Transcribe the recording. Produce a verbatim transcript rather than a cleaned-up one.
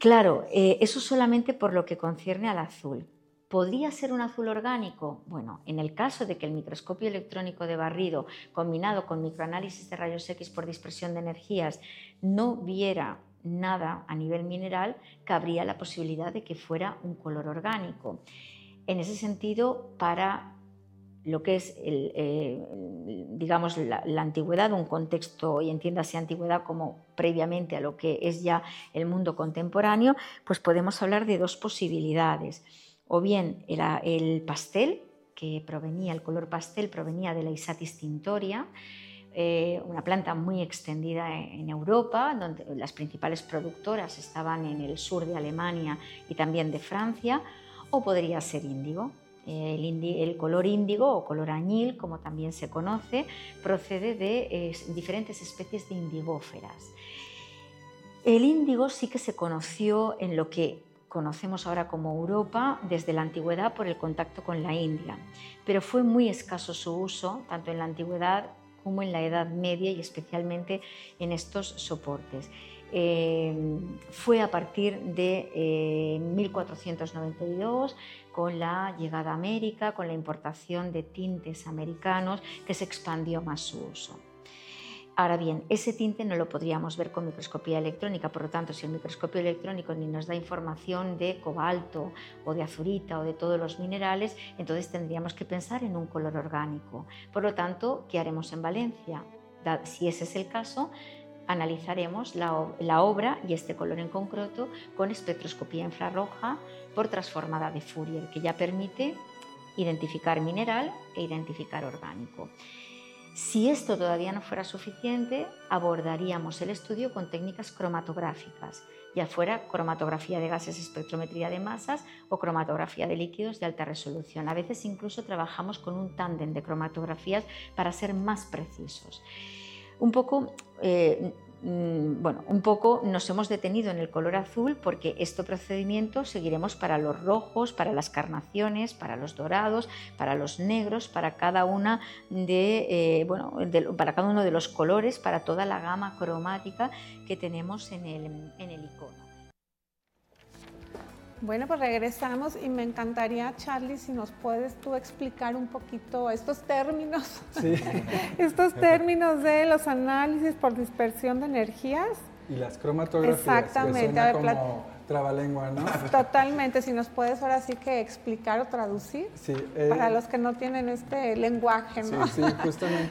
Claro, eh, eso solamente por lo que concierne al azul. ¿Podría ser un azul orgánico? Bueno, en el caso de que el microscopio electrónico de barrido combinado con microanálisis de rayos X por dispersión de energías no viera nada a nivel mineral, cabría la posibilidad de que fuera un color orgánico. En ese sentido, para lo que es, el, eh, digamos, la, la antigüedad, un contexto, y entiéndase antigüedad como previamente a lo que es ya el mundo contemporáneo, pues podemos hablar de dos posibilidades. O bien era el pastel, que provenía, el color pastel provenía de la Isatis tintoria, eh, una planta muy extendida en Europa, donde las principales productoras estaban en el sur de Alemania y también de Francia, o podría ser índigo. El, indi, el color índigo o color añil, como también se conoce, procede de eh, diferentes especies de indigóferas. El índigo sí que se conoció en lo que conocemos ahora como Europa desde la antigüedad por el contacto con la India, pero fue muy escaso su uso, tanto en la antigüedad como en la Edad Media y especialmente en estos soportes. Eh, fue a partir de eh, mil cuatrocientos noventa y dos, con la llegada a América, con la importación de tintes americanos, que se expandió más su uso. Ahora bien, ese tinte no lo podríamos ver con microscopía electrónica, por lo tanto, si el microscopio electrónico ni nos da información de cobalto o de azurita o de todos los minerales, entonces tendríamos que pensar en un color orgánico. Por lo tanto, ¿qué haremos en Valencia? Si ese es el caso, analizaremos la, la obra y este color en concreto con espectroscopía infrarroja por transformada de Fourier, que ya permite identificar mineral e identificar orgánico. Si esto todavía no fuera suficiente, abordaríamos el estudio con técnicas cromatográficas, ya fuera cromatografía de gases, espectrometría de masas o cromatografía de líquidos de alta resolución. A veces incluso trabajamos con un tándem de cromatografías para ser más precisos. Un poco, eh, bueno, un poco nos hemos detenido en el color azul porque este procedimiento seguiremos para los rojos, para las carnaciones, para los dorados, para los negros, para cada una de, eh, bueno, de, para cada uno de los colores, para toda la gama cromática que tenemos en el, en el icono. Bueno, pues regresamos y me encantaría, Charlie, si nos puedes tú explicar un poquito estos términos, sí. estos términos de los análisis por dispersión de energías. Y las cromatografías, exactamente, que suena como trabalengua, ¿no? Totalmente, si nos puedes ahora sí que explicar o traducir, sí, eh, para los que no tienen este lenguaje, ¿no? Sí, sí, justamente